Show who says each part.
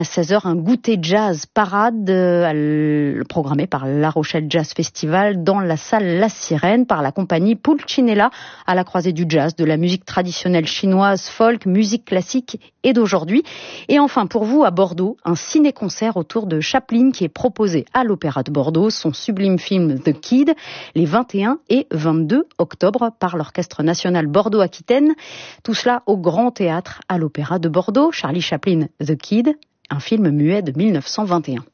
Speaker 1: À 16h, un goûter jazz parade programmé par La Rochelle Jazz Festival dans la salle La Sirène par la compagnie Pulcinella à la croisée du jazz, de la musique traditionnelle chinoise, folk, musique classique et d'aujourd'hui. Et enfin, pour vous, à Bordeaux, un ciné-concert autour de Chaplin qui est proposé à l'Opéra de Bordeaux, son sublime film The Kid, les 21 et 22 octobre par l'Orchestre National Bordeaux-Aquitaine. Tout cela au Grand Théâtre à l'Opéra de Bordeaux. Charlie Chaplin, The Kid, un film muet de 1921.